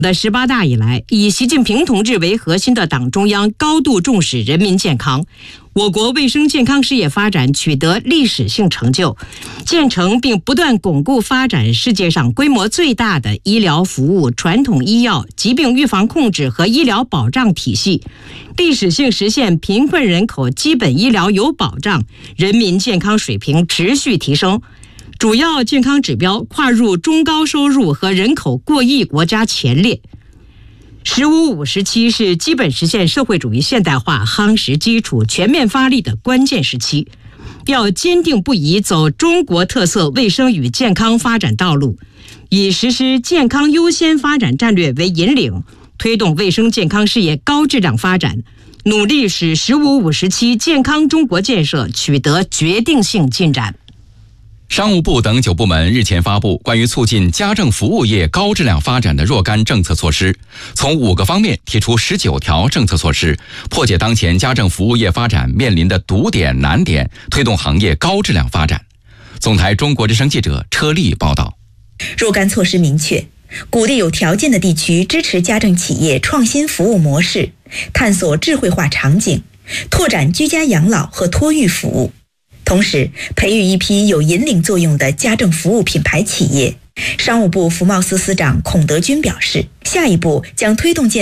的18大以来，以习近平同志为核心的党中央高度重视人民健康，我国卫生健康事业发展取得历史性成就，建成并不断巩固发展世界上规模最大的医疗服务、传统医药、疾病预防控制和医疗保障体系，历史性实现贫困人口基本医疗有保障，人民健康水平持续提升。主要健康指标跨入中高收入和人口过亿国家前列。15-5时期是基本实现社会主义现代化夯实基础、全面发力的关键时期，要坚定不移走中国特色卫生与健康发展道路，以实施健康优先发展战略为引领，推动卫生健康事业高质量发展，努力使15-5时期健康中国建设取得决定性进展。 商务部等9部门日前发布关于促进家政服务业高质量发展的若干政策措施，从5个方面提出19条政策措施，破解当前家政服务业发展面临的堵点难点，推动行业高质量发展。总台中国之声记者车丽报道。 若干措施明确，鼓励有条件的地区支持家政企业创新服务模式，探索智慧化场景，拓展居家养老和托育服务。同时，培育一批有引领作用的家政服务品牌企业。商务部服贸司司长孔德军表示，下一步将推动建